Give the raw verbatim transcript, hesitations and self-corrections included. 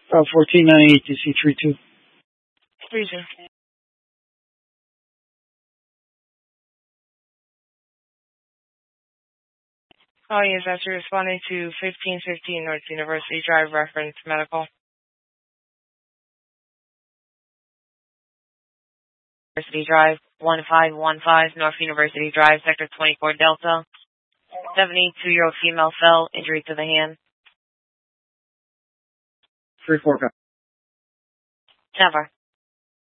Uh, fourteen ninety-eight to C three two. three two. Oh, yes, after responding to fifteen fifteen North University Drive reference medical. University Drive, one five one five North University Drive, Sector twenty-four Delta. seventy-two-year-old female fell, injury to the hand. three four. Never.